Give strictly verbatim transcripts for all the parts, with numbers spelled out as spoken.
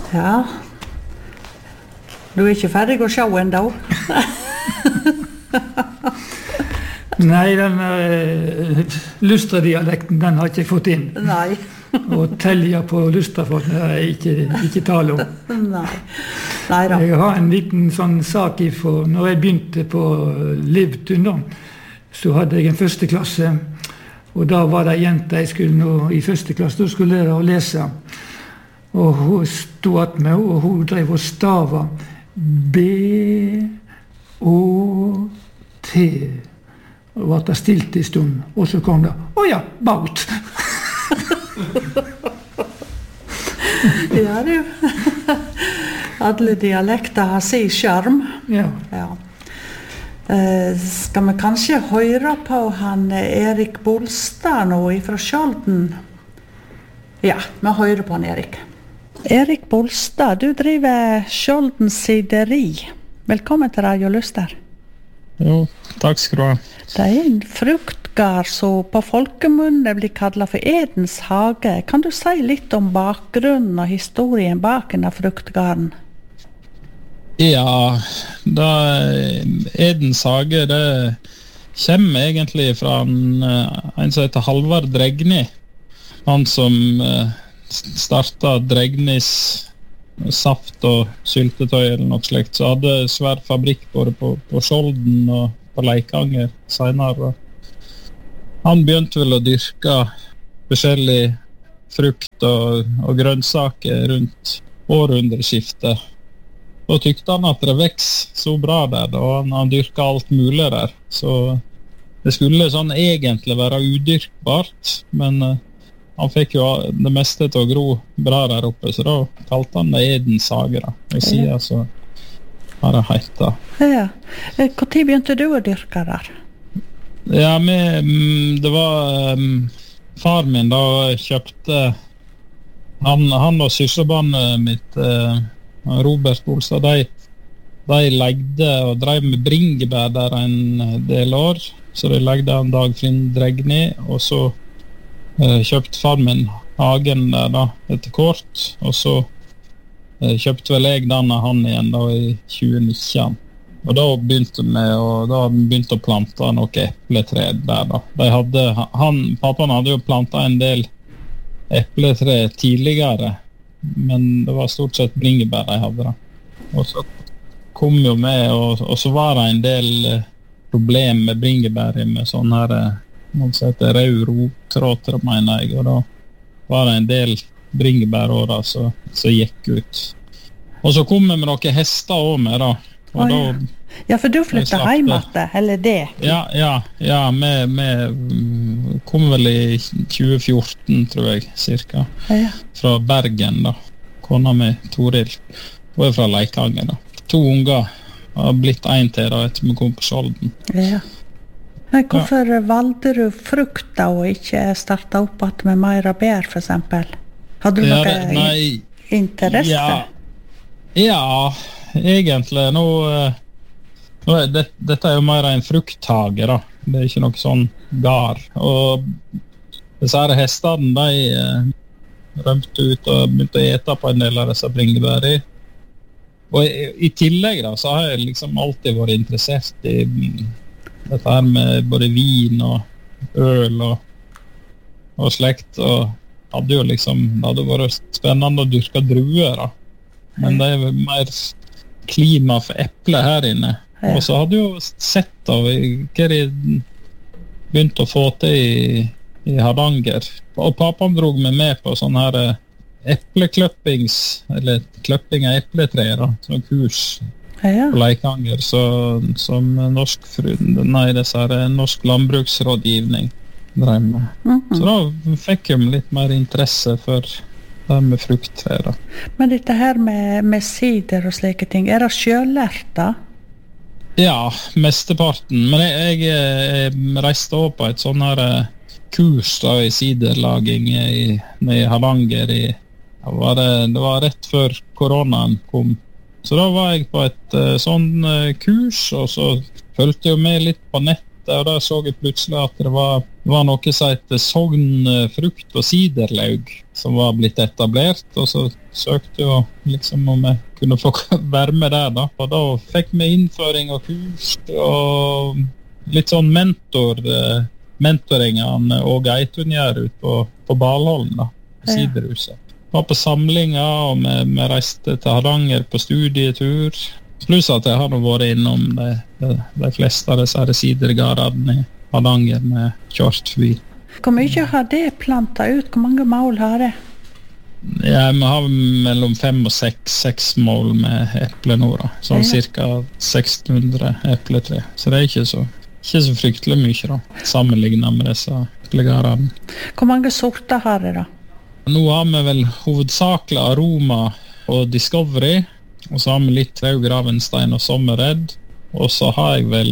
Ja. Du er ikke ferdig å se enda? Nei, den uh, Lustra-dialekten, den har ikke jeg fått inn. Nei. Og telja på Lustrafolk, det er ikke, ikke tale om. Nei. Nei da. Jeg har en liten sånn sak ifra, når jeg begynte på Livtun da, så hadde jeg en første klasse, og da var det jente jeg skulle nå i første klasse, da skulle jeg lese. Og hun stod at meg, og hun drev og stava B Å T. Og var det stilt i stund, og så kom det, å ja, baut. Ja, du. Alle dialekter har sin skjerm. Ja. Ja. Eh, skal vi kanskje høre på han Erik Bolstad nå fra Skjolden? Ja, vi hører på han Erik. Erik Bolstad, du driver Skjolden sideri. Velkommen til Radio Luster. Jo, takk skal du ha. Det er en fruktgard som på folkemunne blir kallet for Edens hage. Kan du si litt om bakgrunnen og historien bak denne fruktgarden? Ja, da, Edens hage, det kommer egentlig fra en, en som heter Halvard Dregni. Han som startet Dregnis saft og syltetøy eller noe slikt, så hadde svær fabrikk både på, på Skjolden og på Leikanger senere. Han begynte vel å dyrke forskjellig frukt og, og grønnsaker rundt århundreskiftet. Og tykte han at det vekst så bra der, og han, han dyrket alt mulig der. Så det skulle sånn egentlig være udyrkbart, men uh, han fikk jo det meste til å gro bra der oppe, så da kalte han det Edens hage da. Og siden så har det heita. Ja. Hvor tid begynte du å dyrke der? Ja, med, det var um, far min da kjøpte han, han og søsterbarnet mitt uh, Robert Bolstad, de, de legde og drev med bringebær der en del år, så de legde en Dagfinn Dregni, og så uh, kjøpte far min hagen der da etter kort, og så uh, kjøpte vel jeg den av han igjen da i tjue nitten. Og da begynte vi å, da begynte å plante noe epletre der da. De hadde, han, pappaen hadde jo plantet en del epletre tidligere, men det var stort sett bringebær de hadde da. Og så kom jo med, og, og så var det en del eh, problem med bringebær med sånn her, noe som heter rød rottråter, mener jeg, og da var det en del bringebærårer som gikk ut. Og så kom vi med noen hester også med da, og oh, da ja. Ja, for du flyttet hjem etter, eller det? Ja, ja, ja, vi kom vel i tjue fjorten, tror jeg, cirka, ja. Fra Bergen da, kona med Toril, og er fra Leikanger da. To unger har blitt en til da, etter vi kom på Skjolden. Ja. Men hvorfor ja. valgte du frukt da, og ikke startet opp at med mer bær, for eksempel? Hadde du ja, noe nei, interesse? Ja, ja, egentlig, nå... Det, dette er jo mer en frukthage da. Det er ikke noe sånn gar. Og disse her hestene, de eh, rømte ut og begynte å ete på en del av disse bringebær i. Og i, i tillegg da, så har jeg liksom alltid vært interessert i dette her med både vin og øl og, og slekt. Og hadde jo liksom, det hadde vært spennende å dyrke druer da. Men det er jo mer klima for eple her inne. Ja. Og så hadde jeg jo sett da hva de begynte å få til i, i Hardanger. Og pappaen drog meg med på sånne her eplekløppings, eller kløpping av epletreer da, sånn kurs ja. På Leikanger, så, som norsk, nei, disse her, norsk landbruksrådgivning drev med. Mm-hmm. Så da fikk jeg litt mer interesse for det med frukttrær da. Men dette her med, med sider og slike ting, er det selvlært da? Ja, mesteparten. Men jeg, jeg, jeg reiste også på et sånn her kurs da, i siderlaging i, i Hardanger. I, var det, det var rett før koronaen kom. Så da var jeg på et uh, sånn uh, kurs, og så følte jeg med litt på nettet, og da så jeg plutselig at det var det var noe som heter Sogn frukt- og siderlaug som var blitt etablert, og så søkte jeg liksom om jeg kunne få være med der da. Og da fikk vi innføring og kurs og litt sånn mentor, mentoringen og Geitun gjør ut på, på Balholm da, på siderhuset. Var på samlinger, og vi, vi reiste til Hardanger på studietur. Pluss at jeg har vært innom de, de, de fleste av disse sidergardene i Hardanger med kjørt forbi. Hvor mye har det plantet ut? Hvor mange mål har det? Ja, vi har mellom fem og seks, seks mål med eple nå da. Sånn ja. Cirka seks hundre epletre. Så det er ikke så, ikke så fryktelig mye da, sammenlignet med disse eplegardene. Hvor mange sorter har det da? Nå har vi vel hovedsakelig Aroma og Discovery, og så har vi litt Raug Ravenstein og Sommerred, og så har jeg vel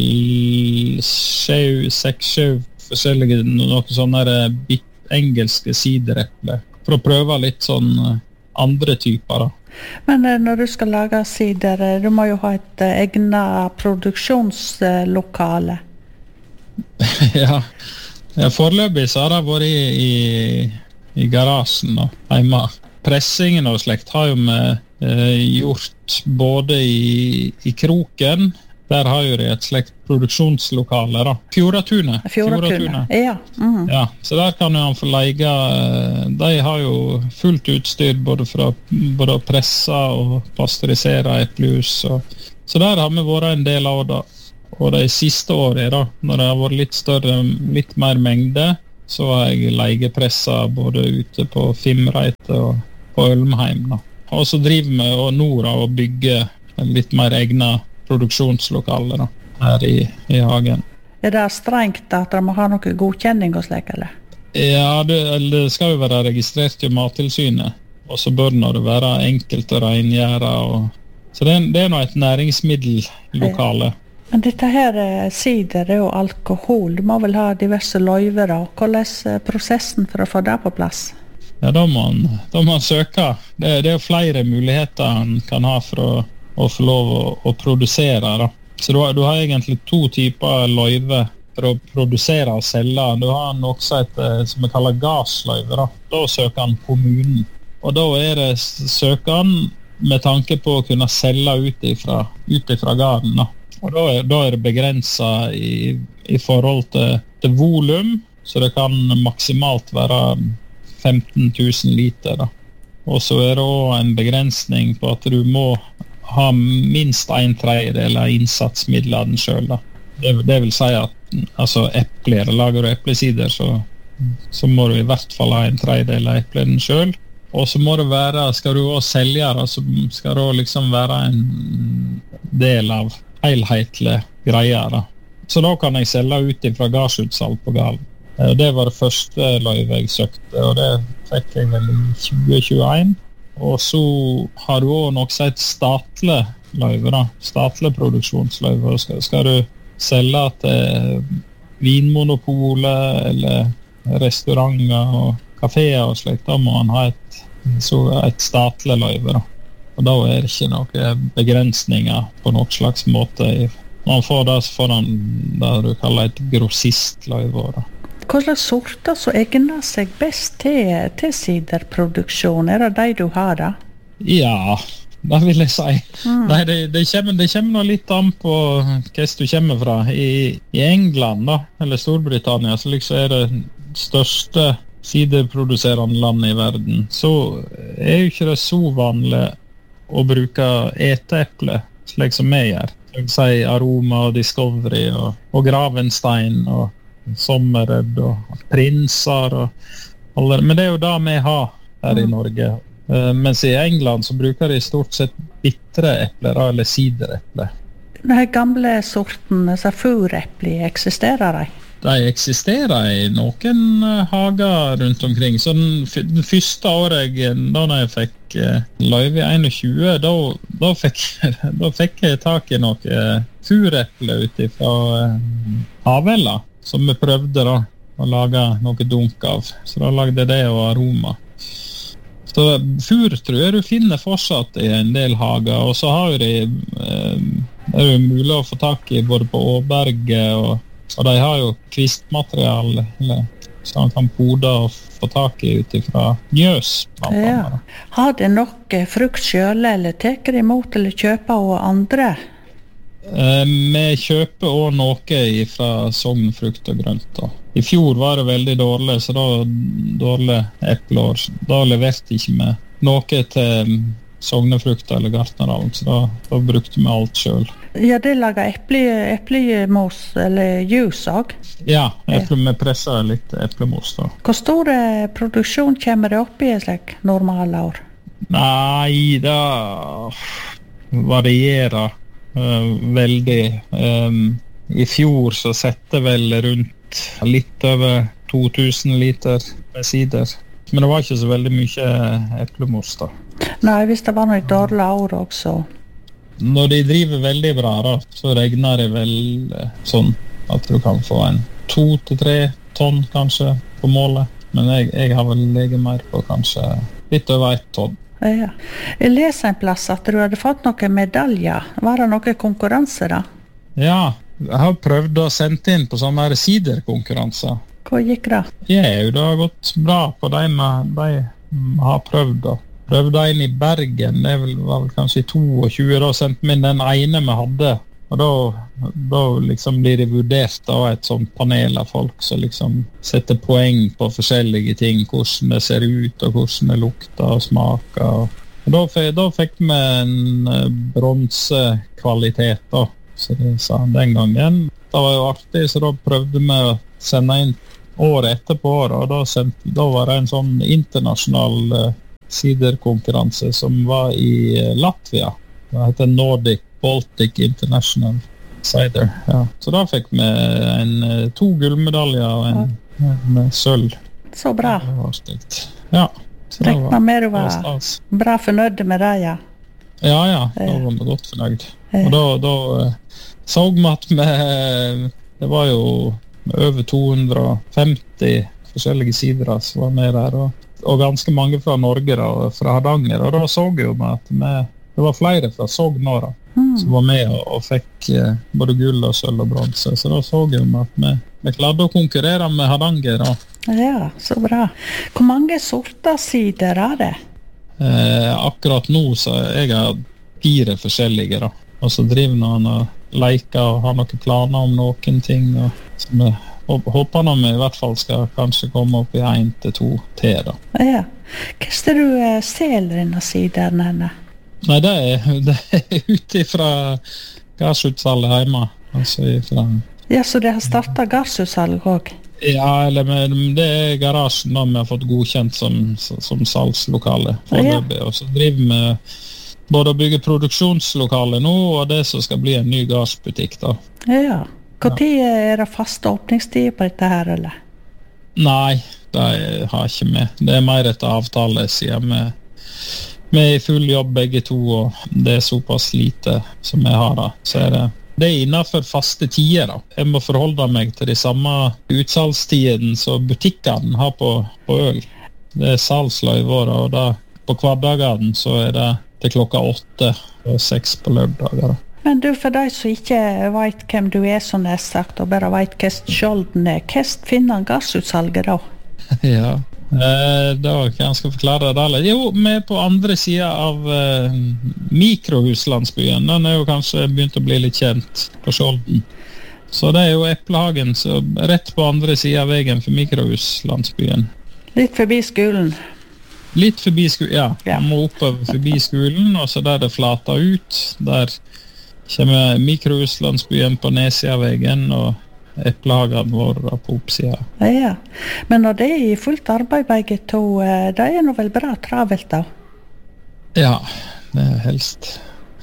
sju, seks, sju forskjellige, noen sånne bit engelske sidereple, for å prøve litt sånn andre typer da. Men når du skal lage sider, du må jo ha et egnet produksjonslokale. ja. ja, foreløpig så har jeg vært i, i i garasjen og hjemme. Pressingen og slekt har jo vi eh, gjort både i, i Kroken, der har jo de et slekt produksjonslokale da. Fjordatunet. Fjordatunet, ja. Mm. Ja. Så der kan jo han få leie, de har jo fullt utstyr både for å, både å presse og pasteurisere eplejus. Så der har vi vært en del av det. Og de siste årene da, når det har vært litt større, litt mer mengde, så har jeg legepressa både ute på Fimreite og på Ølmheim da. Og så driver vi og Nora og bygger litt mer egnet produksjonslokale da, her i, i hagen. Er det strengt at de må ha noe godkjenning og slik, eller? Ja, det, det skal jo være registrert i Mattilsynet, og så bør det være enkelt å rengjøre. Og... Så det, det er nå et næringsmiddellokale. Ja. Men dette her sider og alkohol, du må vel ha diverse løyver da. Hvordan er prosessen for å få det på plass? Ja, da må man, da må man søke. Det, det er jo flere muligheter man kan ha for å, å få lov å, å produsere da. Så du har, du har egentlig to typer løyver for å produsere og selge. Du har noe som heter, som vi kaller gassløyver da. Da søker han kommunen. Og da er det søkeren med tanke på å kunne selge ut ifra, ut ifra garden da. Og da er, da er det begrenset i, i forhold til, til volum, så det kan maksimalt være femten tusen liter da. Og så er det også en begrensning på at du må ha minst en tredjedel av innsatsmidlene selv da. Det, det vil si at altså epler, lager du eplesider, så, så må du i hvert fall ha en tredjedel av eplene selv. Og så må det være, skal du også selge da, så skal det også liksom være en del av helhetlige greier da. Så da kan jeg selge ut fra garsutsalg på Galen. Det var det første løyve jeg søkte, og det fikk jeg vel i tjue tjueen. Og så har du også noe som heter statlig løyve da, statlig produksjonsløyve. Skal, skal du selge til vinmonopolet eller restauranter og kaféer og slikt, da må man ha et, så et statlig løyve da. Og da er det ikke noen begrensninger på noen slags måte. Når man får det, så får man det du kaller et grossistløyve da. Hva slags sorter så egner seg best til, til siderproduksjon? Er det de du har da? Ja, det vil jeg si. Mm. Nei, det, det, kommer, det kommer noe litt an på hva du kommer fra. I, i England da, eller Storbritannia, så liksom er det største siderproduserende land i verden. Så er jo ikke det så vanlig å bruke eteeple, slik som vi gjør. Jeg vil si Aroma og Discovery og, og Gravenstein og Sommerred og Prinser og alle. Men det er jo det vi har her i Norge. Uh, mens i England så bruker de stort sett bitre epler eller siderepler. De gamle sorten, så furepler, eksisterer de? De eksisterer i noen hager rundt omkring. Så den, den første året jeg, da jeg fikk uh, løyve i tjue, da, da, fikk, da fikk jeg tak i noe furepler ut fra uh, Havella, som vi prøvde da å lage noe dunk av. Så da lagde jeg det og Aroma. Så fur tror jeg du finner fortsatt i en del hager, og så har jo de, uh, det er jo mulig å få tak i både på Åberget og Og de har jo kvistmateriale, eller så man kan pode og få tak i utifra njøs. Ja. Har det nok frukt selv, eller teker de imot eller kjøper og andre? Eh, vi kjøper også noe fra Sogn frukt og grønt. Da. I fjor var det veldig dårlig, så da dårlig epleår. Da leverte ikke vi noe til Sognefrukt eller Gartnerhallen, så da, da brukte vi alt selv. Ja, det lager eple, eplemos eller juice også? Ja, eple, vi presser litt eplemos da. Hvor stor produksjon kommer det opp i et slik normale år? Nei, det varierer uh, veldig. Um, I fjor så sette vel rundt litt over to tusen liter med sider. Men det var ikke så veldig mye eplemos da. Nei, hvis det var noe dårlig år også. Når de driver veldig bra da, så regner det vel sånn at du kan få en to til tre tonn kanskje på målet. Men jeg, jeg har vel legget mer på kanskje litt over ett tonn. Ja. Jeg leser en plass at du hadde fått noen medaljer. Var det noen konkurranse da? Ja, jeg har prøvd å sende inn på sånne siderkonkurranser. Hva gikk det? Ja, det har gått bra på de de har prøvd da. Prøvde en i Bergen, det var vel kanskje i tjueto, da sendte vi inn den ene vi hadde. Og da, da liksom blir det vurdert av et sånt panel av folk som liksom setter poeng på forskjellige ting, hvordan det ser ut og hvordan det lukter og smaker. Og da, da fikk vi en bronsekvalitet da, så det sa den gangen. Det var jo artig, så da prøvde vi å sende inn året etterpå, og da, sendte, da var det en sånn internasjonal siderkonkurranse som var i Latvia. Det heter Nordic Baltic International Cider. Ja. Så da fikk vi en, to gullmedaljer og en, ja. en sølv. Så bra. Det var stygt. Ja. Rekna med du var, var bra fornøyd med det, ja. Ja, ja. Da var vi godt fornøyd. Og da, da så vi at vi, det var jo over to hundre og femti forskjellige sidere som var med der, og og ganske mange fra Norge da, og fra Hardanger, og da så jeg jo at vi, det var flere fra Sogn nå da, mm. som var med og, og fikk eh, både gull og sølv og bronse, så da så jeg jo at vi, vi klarte å konkurrere med Hardanger da. Ja, så bra. Hvor mange sorter sider er det? Eh, akkurat nå så jeg har fire forskjellige da, og så driver noen og leker og har noen planer om noen ting, og som er og håper når vi i hvert fall skal kanskje komme opp i en til to til da. Ja. Hva er det du uh, selger denne siden henne? Nei, det er, det er ute fra gassutsalget hjemme. Altså ifra... Ja, så det har startet gassutsalg også? Ja, eller med, det er garasjen da vi har fått godkjent som, som salgslokale. Ja. Og så driver vi både å bygge produksjonslokale nå, og det som skal bli en ny gassbutikk da. Ja. Hvor tid er det fast åpningstid på dette her, eller? Nei, det har ikke vi. Det er mer etter avtale, sier vi. Vi er i full jobb begge to, og det er såpass lite som jeg har da. Så er det, det er innenfor faste tider da. Jeg må forholde meg til de samme utsalgstiden som butikkene har på, på øl. Det er salgsløyver, og da på hverdagene så er det til klokka åtte og seks på lørdager da. Men du, for deg som ikke vet hvem du er, som jeg har sagt, og bare vet hva skjolden er, hva finner gassutsalget da? Ja, eh, da kan jeg skal forklare det alle. Jo, vi er på andre siden av eh, mikrohuslandsbyen. Den er jo kanskje begynt å bli litt kjent på Skjolden. Så det er jo Eplehagen, så rett på andre siden av veien for mikrohuslandsbyen. Litt forbi skolen? Litt forbi skolen, ja. ja. Man må oppover forbi skolen, og så der det flater ut, der kommer mikrohuslandsbyen på nedsiden og Eplehagen vår på oppsiden. Ja, men når det er i fullt arbeid begge to, det er noe vel bra travelt da? Ja, det er helst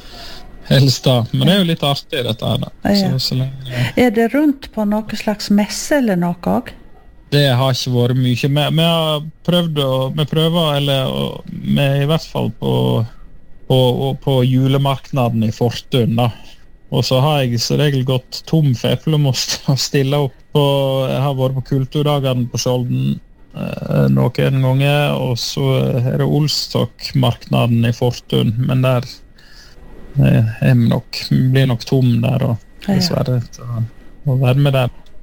helst da, men det er jo litt artig dette her da. Ja. Så, så lenge... Er det rundt på noe slags messe eller noe også? Det har ikke vært mye. Vi, vi har prøvd å, vi prøver, eller vi er i hvert fall på På, på julemarknaden i Fortun da. Og så har jeg så regel gått tom for eplemost å stille opp på, jeg har vært på kulturdagene på Skjolden eh, noen ganger, og så er det Olstokmarknaden i Fortun, men der eh, er vi nok, blir nok tom der og dessverre til å være med der.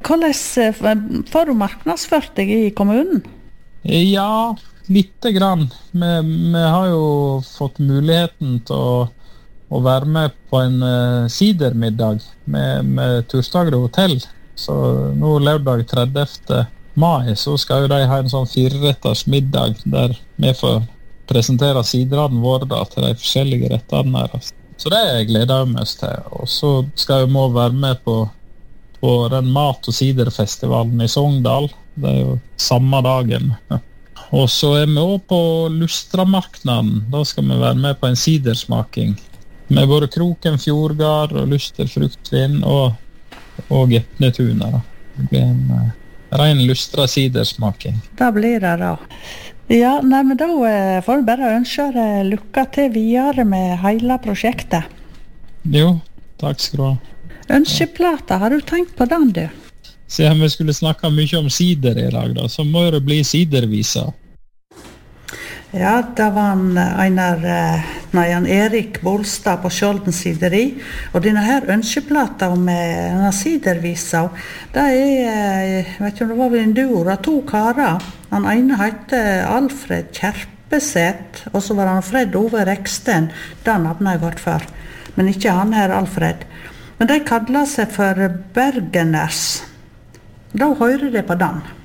Hvordan får du marknadsført deg i kommunen? Ja, lite grann. Vi, vi har jo fått muligheten til å, å være med på en uh, sidermiddag med, med Turstagre hotell. Så nå lørdag tredivte mai så skal jo de ha en sånn fireretters middag der vi får presentere siderne våre da, til de forskjellige rettene her. Så det gleder jeg meg til. Og så skal jeg må være med på på den mat- og siderfestivalen i Sogndal. Det er jo samme dagen. Og så er vi også på Lustramarknaden. Da skal vi være med på en sidersmaking. Med både Kroken Fjordgard og Luster Fruktvin og, og Gepnetuna. Det blir en uh, ren Lustra sidersmaking. Da blir det da. Ja, nei, men da uh, får vi bare ønske deg lykke til videre med hele prosjektet. Jo, takk skal du ha. Ønskeplata, har du tenkt på den, du? Siden vi skulle snakke mye om sider i dag, da, så må det bli sidervisa. Ja, det var en, Einar, nei, en Erik Bolstad på Skjolden sideri, og denne her ønskeplata om denne sidervisa, det er, jeg vet ikke om det var vel en duo, det er to karer. Den ene heter Alfred Kjerpeset, og så var han Fred Ove Reksten, den navnet jeg vært for, men ikke han her Alfred. Men de kallar seg for Bergeners. Da hører de på den.